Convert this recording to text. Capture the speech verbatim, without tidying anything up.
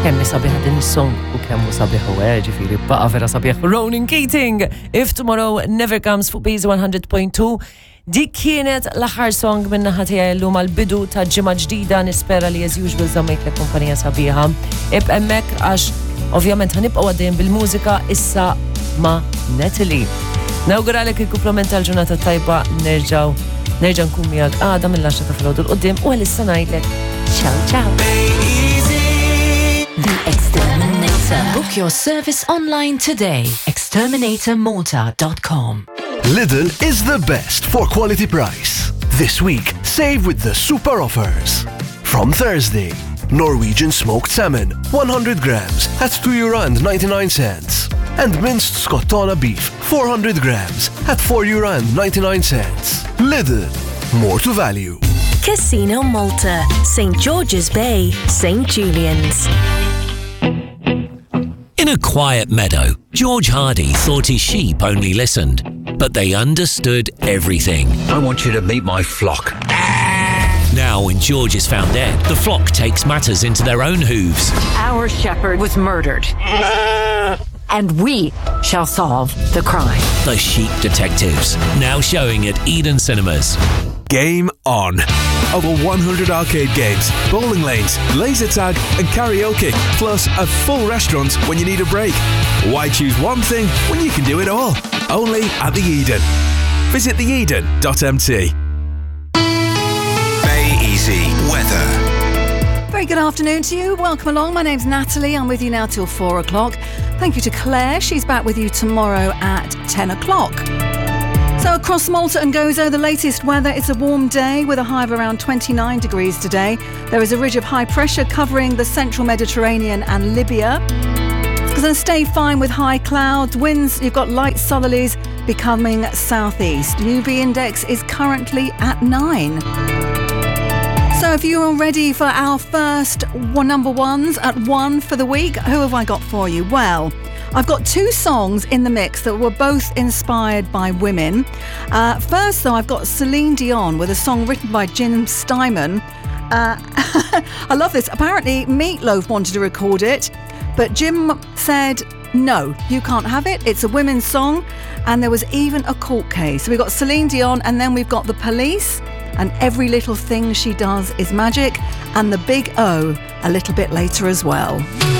Kemmi sabiħa din is-song u kemmu sabiħu ġifieri baqa' vera sabiħ. Ronan Keating, If Tomorrow Never Comes fuq Base one hundred point two. Dik kienet l-aħħar song minna ħatija llum għal-bidu ta' ġimgħa ġdida, nispera li as usual żammejtlek kumpanija sabiħa. Ib hemmhekk għax ovvjament ħanibqgħu għaddejjin bil-mużika issa ma' Natalie. Nawguralek il-kumplament tal-ġurnata tajba, nerġgħu nerġa' nkun miegħek għada mill-għaxra ta' filgħodu l-qudiem u għalissa ngħidlek ciao ciao. The Exterminator. Book your service online today. exterminator malta dot com. Lidl is the best for quality price. This week, save with the super offers. From Thursday, Norwegian smoked salmon, one hundred grams at two euro and ninety-nine cents. And minced scottona beef, four hundred grams at four euro and ninety-nine cents. Lidl, more to value. Casino Malta, Saint George's Bay, Saint Julian's. In a quiet meadow, George Hardy thought his sheep only listened, but they understood everything. I want you to meet my flock. Now, when George is found dead, the flock takes matters into their own hooves. Our shepherd was murdered. And we shall solve the crime. The Sheep Detectives, now showing at Eden Cinemas. Game on. Over one hundred arcade games, bowling lanes, laser tag and karaoke, plus a full restaurant when you need a break. Why choose one thing when you can do it all? Only at the Eden. Visit the eden dot m t. Bay Easy Weather. Very good afternoon to you. Welcome along. My name's Natalie. I'm with you now till four o'clock. Thank you to Claire. She's back with you tomorrow at ten o'clock. So across Malta and Gozo, the latest weather, it's a warm day with a high of around twenty-nine degrees today. There is a ridge of high pressure covering the central Mediterranean and Libya. It's going to stay fine with high clouds. Winds, you've got light southerlies becoming southeast. U V index is currently at nine. So if you're all ready for our first one number ones at one for the week, who have I got for you? Well, I've got two songs in the mix that were both inspired by women. Uh, first, though, I've got Celine Dion with a song written by Jim Steinman. Uh, I love this. Apparently, Meatloaf wanted to record it, but Jim said, no, you can't have it. It's a women's song, and there was even a court case. So we've got Celine Dion, and then we've got The Police, and Every Little Thing She Does Is Magic, and The Big O a little bit later as well.